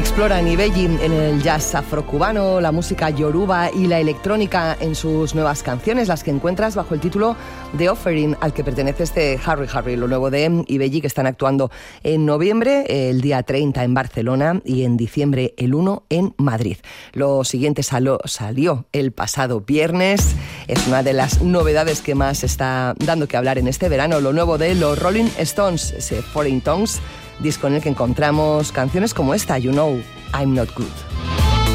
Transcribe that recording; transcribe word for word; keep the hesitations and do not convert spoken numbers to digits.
Exploran Ibelli en el jazz afrocubano, la música yoruba y la electrónica en sus nuevas canciones, las que encuentras bajo el título The Offering, al que pertenece este Harry Harry, lo nuevo de Ibelli, que están actuando en noviembre, el día treinta en Barcelona y en diciembre el uno en Madrid. Lo siguiente salió, salió el pasado viernes, es una de las novedades que más está dando que hablar en este verano, lo nuevo de los Rolling Stones, ese Foreign Tongues, disco en el que encontramos canciones como esta, You Know I'm Not Good.